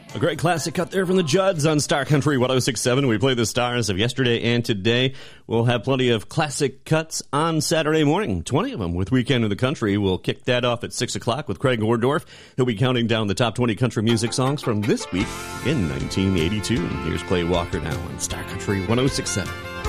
A great classic cut there from the Judds on Star Country 106.7. We play the stars of yesterday and today. We'll have plenty of classic cuts on Saturday morning, 20 of them with Weekend in the Country. We'll kick that off at 6 o'clock with Craig Ordorf. He'll be counting down the top 20 country music songs from this week in 1982. Here's Clay Walker now on Star Country 106.7.